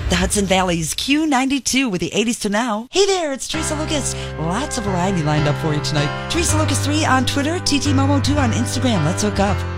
The Hudson Valley's Q92 with the 80s to now. Hey there, it's Teresa Lucas. Lots of variety lined up for you tonight. Teresa Lucas 3 on Twitter, TT Momo 2 on Instagram. Let's hook up.